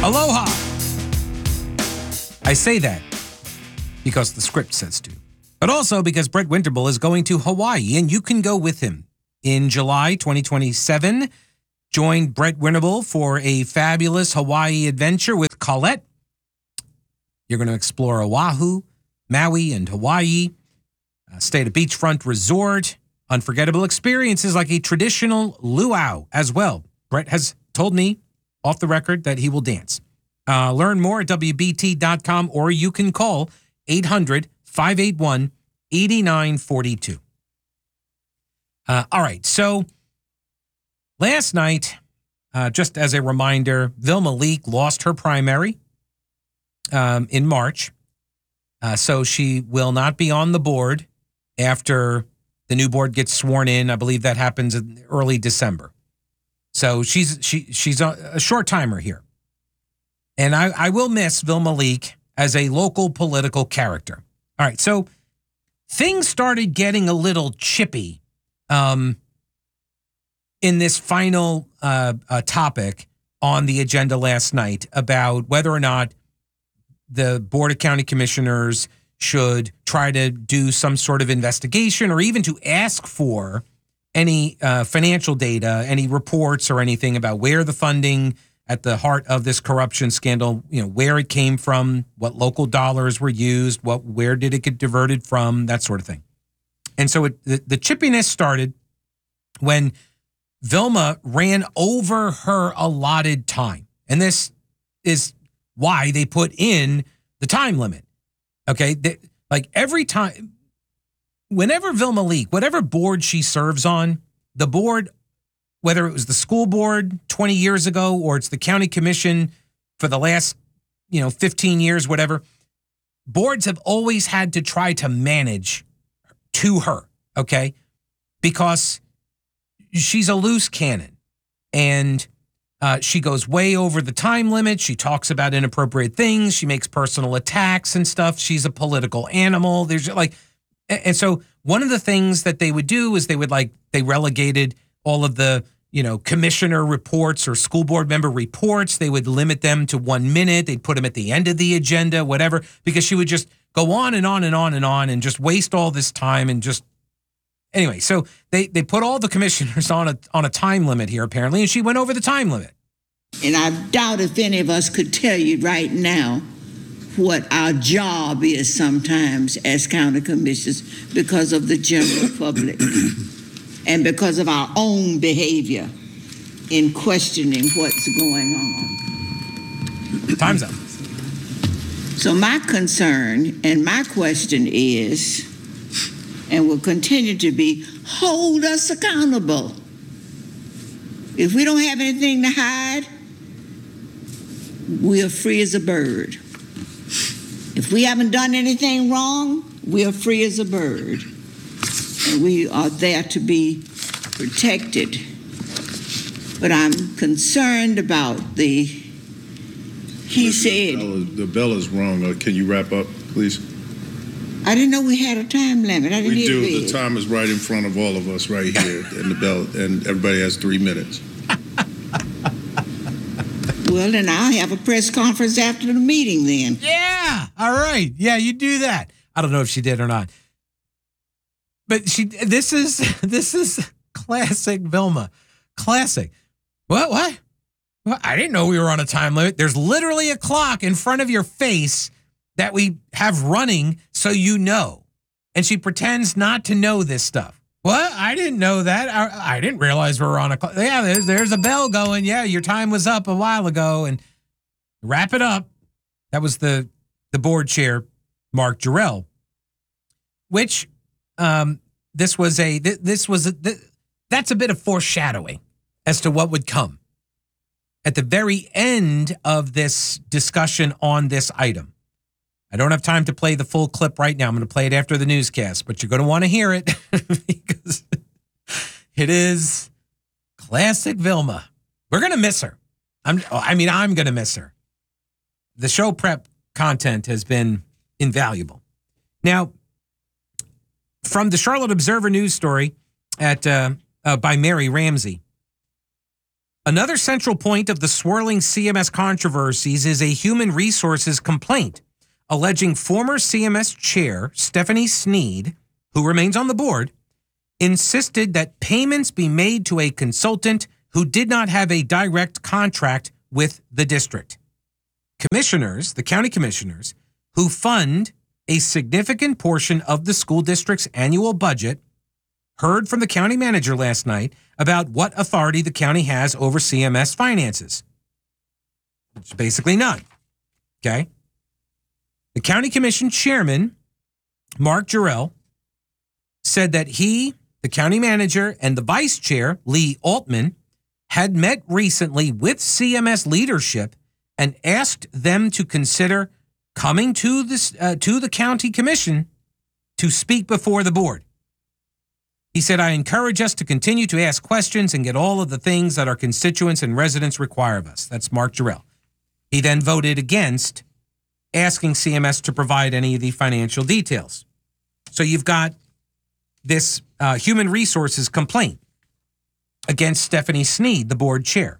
Aloha. I say that because the script says to, but also because Brett Winterble is going to Hawaii, and you can go with him. In July 2027, join Brett Winterble for a fabulous Hawaii adventure with Colette. You're going to explore Oahu, Maui, and Hawaii. Stay at a beachfront resort. Unforgettable experiences like a traditional luau as well. Brett has told me off the record that he will dance. Learn more at WBT.com, or you can call 800-581-8942. All right, so last night, just as a reminder, Vilma Leak lost her primary in March, so she will not be on the board after the new board gets sworn in. I believe that happens in early December. So she's a short timer here. And I will miss Vilma Leak as a local political character. All right, so things started getting a little chippy in this final topic on the agenda last night about whether or not the Board of County Commissioners should try to do some sort of investigation or even to ask for any financial data, any reports or anything about where the funding at the heart of this corruption scandal, where it came from, what local dollars were used, where did it get diverted from, that sort of thing. And so the chippiness started when Vilma ran over her allotted time. And this is why they put in the time limit. Okay, like every time, whenever Vilma Leak, whatever board she serves on, the board, whether it was the school board 20 years ago or it's the county commission for the last, 15 years, whatever, boards have always had to try to manage to her, okay? Because she's a loose cannon and she goes way over the time limit. She talks about inappropriate things. She makes personal attacks and stuff. She's a political animal. And so one of the things that they would do is they relegated all of the, commissioner reports or school board member reports. They would limit them to 1 minute. They'd put them at the end of the agenda, whatever, because she would just go on and on and on and on and just waste all this time and just, anyway, so they put all the commissioners on a time limit here, apparently, and she went over the time limit. And I doubt if any of us could tell you right now what our job is sometimes as county commissioners because of the general public and because of our own behavior in questioning what's going on. Time's up. So my concern and my question is, and will continue to be, hold us accountable. If we don't have anything to hide, we are free as a bird. If we haven't done anything wrong, we are free as a bird. And we are there to be protected. But I'm concerned about he said... The bell is wrong. Can you wrap up, please? I didn't know we had a time limit. I didn't We hear do. it. The time is right in front of all of us right here in the bell, and everybody has 3 minutes. Well, then I'll have a press conference after the meeting then. Yeah. All right. Yeah, you do that. I don't know if she did or not. But this is classic Vilma. Classic. What? I didn't know we were on a time limit. There's literally a clock in front of your face that we have running so you know. And she pretends not to know this stuff. What? I didn't know that. I didn't realize we were on a clock. Yeah, there's a bell going. Yeah, your time was up a while ago. And wrap it up. That was the board chair, Mark Jarrell, which that's a bit of foreshadowing as to what would come at the very end of this discussion on this item. I don't have time to play the full clip right now. I'm going to play it after the newscast, but you're going to want to hear it because it is classic Vilma. We're going to miss her. I'm going to miss her. The show prep content has been invaluable. Now, from the Charlotte Observer news story by Mary Ramsey, Another central point of the swirling CMS controversies is a human resources complaint alleging former CMS chair Stephanie Snead, who remains on the board, insisted that payments be made to a consultant who did not have a direct contract with the district. Commissioners, the county commissioners, who fund a significant portion of the school district's annual budget, heard from the county manager last night about what authority the county has over CMS finances. It's basically none. Okay? The county commission chairman, Mark Jarrell, said that he, the county manager, and the vice chair, Lee Altman, had met recently with CMS leadership and asked them to consider coming to the county commission to speak before the board. He said, I encourage us to continue to ask questions and get all of the things that our constituents and residents require of us. That's Mark Jarrell. He then voted against asking CMS to provide any of the financial details. So you've got this human resources complaint against Stephanie Snead, the board chair.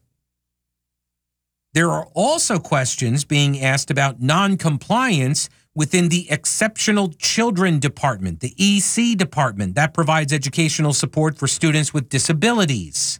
There are also questions being asked about non-compliance within the Exceptional Children Department, the EC department, that provides educational support for students with disabilities.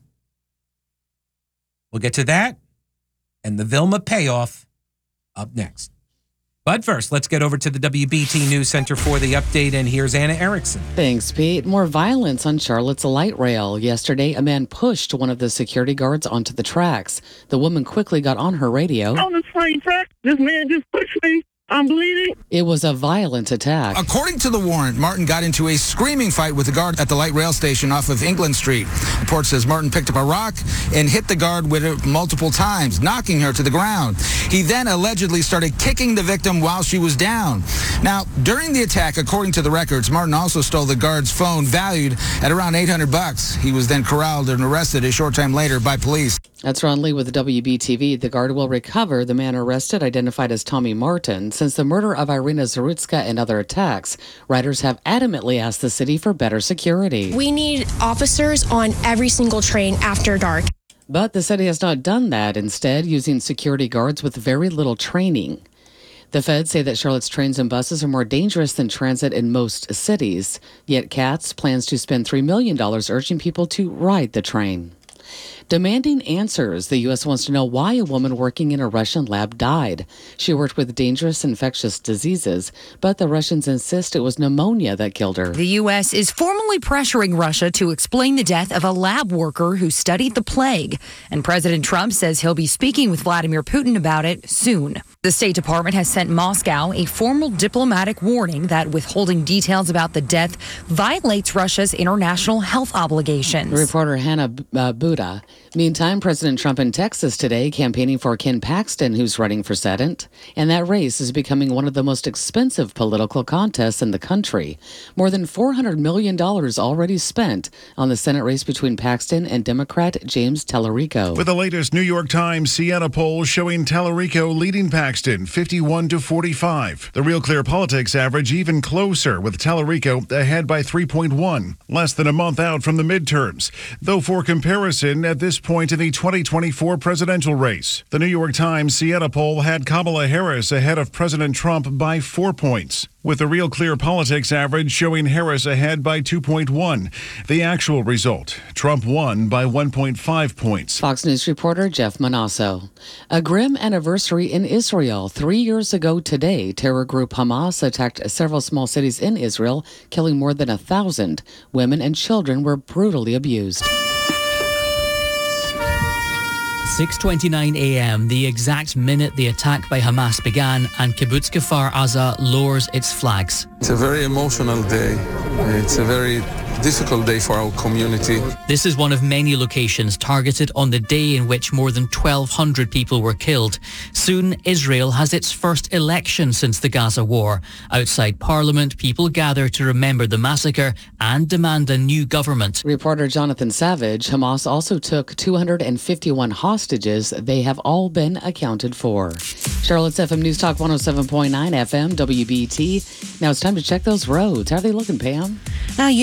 We'll get to that and the Vilma payoff up next. But first, let's get over to the WBT News Center for the update, and here's Anna Erickson. Thanks, Pete. More violence on Charlotte's light rail. Yesterday, a man pushed one of the security guards onto the tracks. The woman quickly got on her radio. On the train track, this man just pushed me. I'm bleeding. It was a violent attack. According to the warrant, Martin got into a screaming fight with the guard at the light rail station off of England Street. The report says Martin picked up a rock and hit the guard with it multiple times, knocking her to the ground. He then allegedly started kicking the victim while she was down. Now, during the attack, according to the records, Martin also stole the guard's phone, valued at around $800. He was then corralled and arrested a short time later by police. That's Ron Lee with WBTV. The guard will recover the man arrested, identified as Tommy Martin. Since the murder of Irina Zarutska and other attacks, riders have adamantly asked the city for better security. We need officers on every single train after dark. But the city has not done that, instead using security guards with very little training. The feds say that Charlotte's trains and buses are more dangerous than transit in most cities. Yet Katz plans to spend $3 million urging people to ride the train. Demanding answers, the U.S. wants to know why a woman working in a Russian lab died. She worked with dangerous infectious diseases, but the Russians insist it was pneumonia that killed her. The U.S. is formally pressuring Russia to explain the death of a lab worker who studied the plague. And President Trump says he'll be speaking with Vladimir Putin about it soon. The State Department has sent Moscow a formal diplomatic warning that withholding details about the death violates Russia's international health obligations. Reporter Hannah Buda. Meantime, President Trump in Texas today campaigning for Ken Paxton, who's running for Senate. And that race is becoming one of the most expensive political contests in the country. More than $400 million already spent on the Senate race between Paxton and Democrat James Tallarico. With the latest New York Times Siena poll showing Tallarico leading Paxton 51-45. The Real Clear Politics average even closer, with Tallarico ahead by 3.1, less than a month out from the midterms. Though for comparison, at this point in the 2024 presidential race, the New York Times Siena poll had Kamala Harris ahead of President Trump by 4 points, with the Real Clear Politics average showing Harris ahead by 2.1. The actual result, Trump won by 1.5 points. Fox News reporter Jeff Manasso. A grim anniversary in Israel. 3 years ago today, terror group Hamas attacked several small cities in Israel, killing more than 1,000. Women and children were brutally abused. 6:29 a.m., the exact minute the attack by Hamas began, and Kibbutz Kfar Aza lowers its flags. It's a very emotional day. It's a very difficult day for our community. This is one of many locations targeted on the day in which more than 1,200 people were killed. Soon, Israel has its first election since the Gaza war. Outside Parliament, people gather to remember the massacre and demand a new government. Reporter Jonathan Savage. Hamas also took 251 hostages. They have all been accounted for. Charlotte's FM News Talk 107.9 FM, WBT. Now it's time to check those roads. How are they looking, Pam? Anna,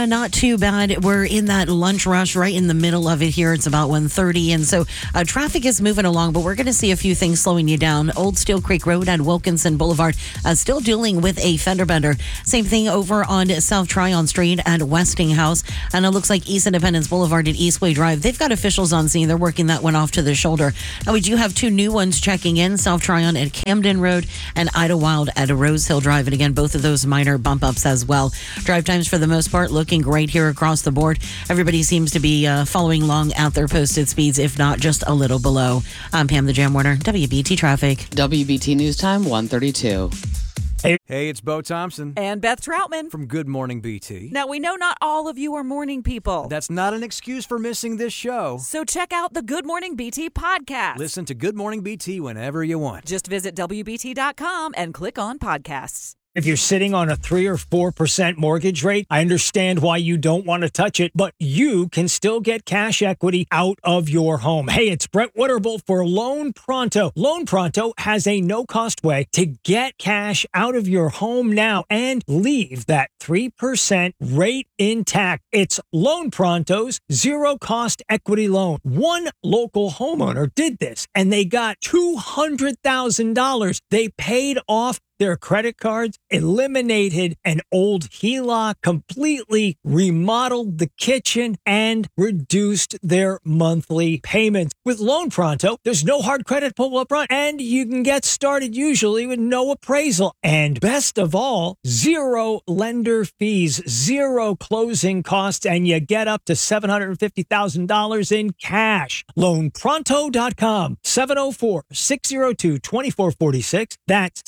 not too bad. We're in that lunch rush right in the middle of it here. It's about 1:30, and so traffic is moving along, but we're going to see a few things slowing you down. Old Steel Creek Road and Wilkinson Boulevard still dealing with a fender bender. Same thing over on South Tryon Street at Westinghouse, and it looks like East Independence Boulevard at Eastway Drive. They've got officials on scene. They're working that one off to the shoulder. Now, we do have two new ones checking in, South Tryon at Camden Road and Idlewild at Rose Hill Drive. And again, both of those minor bump ups as well. Drive times for the most part looking great here across the board. Everybody seems to be following along at their posted speeds, if not just a little below. I'm Pam the Jam Warner, WBT Traffic. WBT News Time 1:32. Hey, it's Bo Thompson. And Beth Troutman. From Good Morning BT. Now, we know not all of you are morning people. That's not an excuse for missing this show. So check out the Good Morning BT podcast. Listen to Good Morning BT whenever you want. Just visit WBT.com and click on podcasts. If you're sitting on a 3 or 4% mortgage rate, I understand why you don't want to touch it, but you can still get cash equity out of your home. Hey, it's Brett Witterbull for Loan Pronto. Loan Pronto has a no-cost way to get cash out of your home now and leave that 3% rate intact. It's Loan Pronto's zero-cost equity loan. One local homeowner did this, and they got $200,000. They paid off their credit cards, eliminated an old HELOC, completely remodeled the kitchen, and reduced their monthly payments. With Loan Pronto, there's no hard credit pull up front, and you can get started usually with no appraisal. And best of all, zero lender fees, zero closing costs, and you get up to $750,000 in cash. LoanPronto.com, 704-602-2446. That's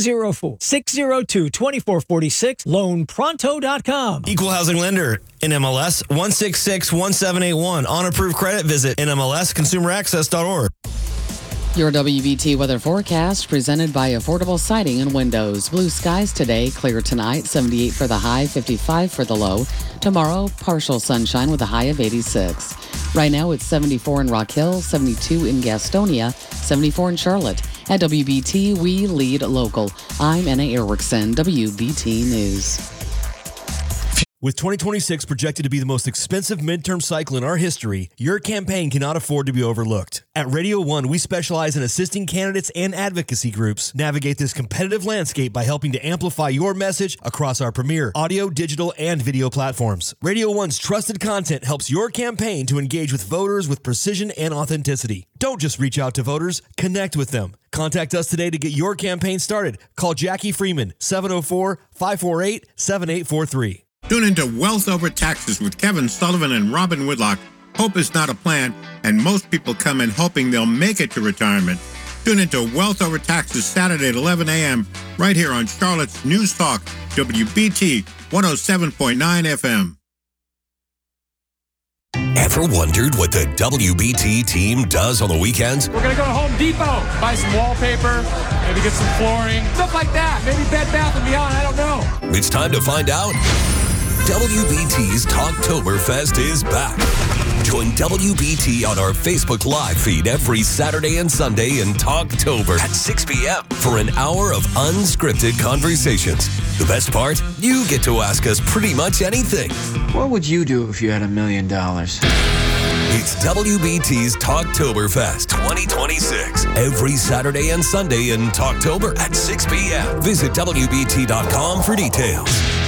704-602-2446, loanpronto.com. Equal housing lender, NMLS 1661781. On approved credit, visit NMLSconsumeraccess.org. Your WBT weather forecast presented by Affordable Siding and Windows. Blue skies today, clear tonight, 78 for the high, 55 for the low. Tomorrow, partial sunshine with a high of 86. Right now, it's 74 in Rock Hill, 72 in Gastonia, 74 in Charlotte. At WBT, we lead local. I'm Anna Erickson, WBT News. With 2026 projected to be the most expensive midterm cycle in our history, your campaign cannot afford to be overlooked. At Radio 1, we specialize in assisting candidates and advocacy groups navigate this competitive landscape by helping to amplify your message across our premier audio, digital, and video platforms. Radio 1's trusted content helps your campaign to engage with voters with precision and authenticity. Don't just reach out to voters, connect with them. Contact us today to get your campaign started. Call Jackie Freeman, 704-548-7843. Tune into Wealth Over Taxes with Kevin Sullivan and Robin Whitlock. Hope is not a plan, and most people come in hoping they'll make it to retirement. Tune into Wealth Over Taxes Saturday at 11 a.m. right here on Charlotte's News Talk, WBT 107.9 FM. Ever wondered what the WBT team does on the weekends? We're going to go to Home Depot, buy some wallpaper, maybe get some flooring, stuff like that. Maybe Bed Bath & Beyond, I don't know. It's time to find out. WBT's Talktoberfest is back. Join WBT on our Facebook Live feed every Saturday and Sunday in Talktober at 6 p.m. for an hour of unscripted conversations. The best part? You get to ask us pretty much anything. What would you do if you had $1 million? It's WBT's Talktoberfest 2026. Every Saturday and Sunday in Talktober at 6 p.m. Visit WBT.com for details.